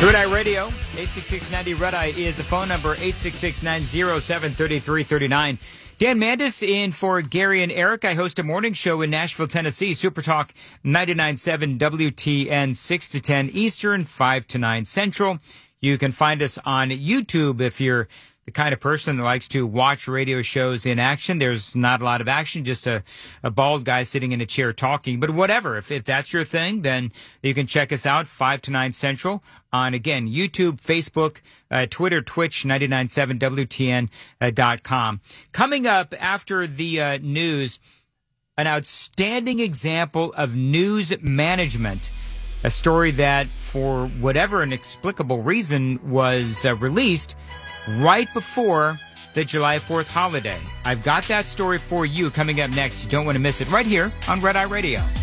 Red Eye Radio, 866-90 Red Eye is the phone number, 866-907-3339. Dan Mandis in for Gary and Eric. I host a morning show in Nashville, Tennessee, Super Talk 99.7 WTN, 6 to 10 Eastern, 5 to 9 Central. You can find us on YouTube if you're the kind of person that likes to watch radio shows in action. There's not a lot of action, just a bald guy sitting in a chair talking. But whatever, if that's your thing, then you can check us out 5 to 9 Central on, again, YouTube, Facebook, Twitter, Twitch, 997WTN.com. Coming up after the news, an outstanding example of news management. A story that, for whatever inexplicable reason, was released right before the July 4th holiday. I've got that story for you coming up next. You don't want to miss it right here on Red Eye Radio.